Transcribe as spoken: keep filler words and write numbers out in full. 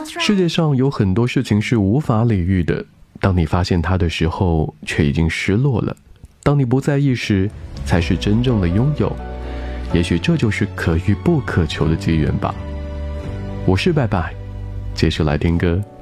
世界上有很多事情是无法理喻的，当你发现它的时候，却已经失落了。当你不在意时，才是真正的拥有。也许这就是可遇不可求的机缘吧。我是拜拜，接着来听歌。